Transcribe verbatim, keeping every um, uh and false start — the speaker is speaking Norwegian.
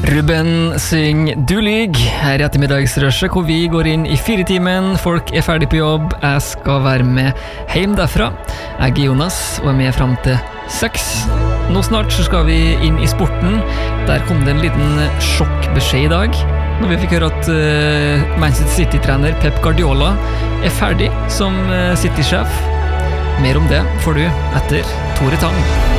Ruben synger Du lyg her i ettermiddagsrushet, hvor vi går inn i fire timen. Folk er ferdig på jobb, jeg skal være med hjem derfra. Jeg er Jonas og er med frem til seks. Nå snart så skal vi inn i sporten. Der kom det en liten sjokkbeskjed i dag, når vi fikk høre at uh, Manchester City-trener Pep Guardiola er ferdig som uh, City-sjef. Mer om det får du etter Tore Tang.